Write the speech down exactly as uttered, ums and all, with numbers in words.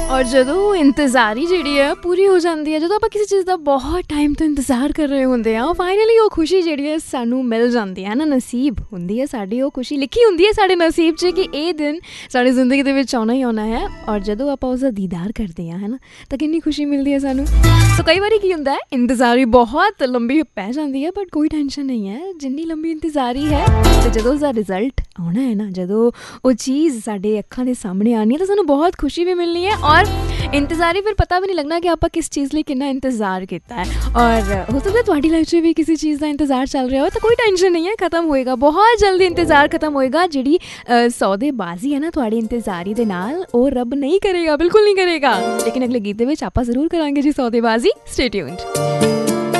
ਔਰ ਜਦੋਂ ਇੰਤਜ਼ਾਰੀ ਜਿਹੜੀ ਹੈ ਪੂਰੀ ਹੋ ਜਾਂਦੀ ਹੈ, ਜਦੋਂ ਆਪਾਂ ਕਿਸੇ ਚੀਜ਼ ਦਾ ਬਹੁਤ ਟਾਈਮ ਤੋਂ ਇੰਤਜ਼ਾਰ ਕਰ ਰਹੇ ਹੁੰਦੇ ਹਾਂ, ਫਾਈਨਲੀ ਉਹ ਖੁਸ਼ੀ ਜਿਹੜੀ ਹੈ ਸਾਨੂੰ ਮਿਲ ਜਾਂਦੀ ਹੈ ਨਾ, ਨਸੀਬ ਹੁੰਦੀ ਹੈ ਸਾਡੀ ਉਹ ਖੁਸ਼ੀ, ਲਿਖੀ ਹੁੰਦੀ ਹੈ ਸਾਡੇ ਨਸੀਬ 'ਚ ਕਿ ਇਹ ਦਿਨ ਸਾਡੀ ਜ਼ਿੰਦਗੀ ਦੇ ਵਿੱਚ ਆਉਣਾ ਹੀ ਆਉਣਾ ਹੈ। ਔਰ ਜਦੋਂ ਆਪਾਂ ਉਸਦਾ ਦੀਦਾਰ ਕਰਦੇ ਹਾਂ ਹੈ ਨਾ, ਤਾਂ ਕਿੰਨੀ ਖੁਸ਼ੀ ਮਿਲਦੀ ਹੈ ਸਾਨੂੰ। ਸੋ ਕਈ ਵਾਰੀ ਕੀ ਹੁੰਦਾ ਹੈ, ਇੰਤਜ਼ਾਰੀ ਬਹੁਤ ਲੰਬੀ ਪੈ ਜਾਂਦੀ ਹੈ, ਬਟ ਕੋਈ ਟੈਨਸ਼ਨ ਨਹੀਂ ਹੈ, ਜਿੰਨੀ ਲੰਬੀ ਇੰਤਜ਼ਾਰੀ ਹੈ ਅਤੇ ਜਦੋਂ ਉਸਦਾ ਰਿਜ਼ਲਟ ਆਉਣਾ ਹੈ ਨਾ, ਜਦੋਂ ਉਹ ਚੀਜ਼ ਸਾਡੇ ਅੱਖਾਂ ਦੇ ਸਾਹਮਣੇ ਆਉਣੀ ਹੈ, ਤਾਂ ਸਾਨੂੰ ਬਹੁਤ ਖੁਸ਼ੀ ਵੀ ਮਿਲਣੀ ਹੈ। ਔਰ ਇੰਤਜ਼ਾਰੀ ਫਿਰ ਪਤਾ ਵੀ ਨਹੀਂ ਲੱਗਣਾ ਕਿ ਆਪਾਂ ਕਿਸ ਚੀਜ਼ ਲਈ ਕਿੰਨਾ ਇੰਤਜ਼ਾਰ ਕੀਤਾ ਹੈ। ਔਰ ਹੋ ਸਕਦਾ ਤੁਹਾਡੀ ਲਾਈਫ 'ਚ ਵੀ ਕਿਸੇ ਚੀਜ਼ ਦਾ ਇੰਤਜ਼ਾਰ ਚੱਲ ਰਿਹਾ ਹੋ, ਤਾਂ ਕੋਈ ਟੈਨਸ਼ਨ ਨਹੀਂ ਹੈ, ਖਤਮ ਹੋਏਗਾ, ਬਹੁਤ ਜਲਦੀ ਇੰਤਜ਼ਾਰ ਖਤਮ ਹੋਏਗਾ। ਜਿਹੜੀ ਸੌਦੇਬਾਜ਼ੀ ਹੈ ਨਾ ਤੁਹਾਡੀ ਇੰਤਜ਼ਾਰੀ ਦੇ ਨਾਲ, ਉਹ ਰੱਬ ਨਹੀਂ ਕਰੇਗਾ, ਬਿਲਕੁਲ ਨਹੀਂ ਕਰੇਗਾ। ਲੇਕਿਨ ਅਗਲੇ ਗੀਤ ਦੇ ਵਿੱਚ ਆਪਾਂ ਜ਼ਰੂਰ ਕਰਾਂਗੇ ਜੀ ਸੌਦੇਬਾਜ਼ੀ। Stay tuned.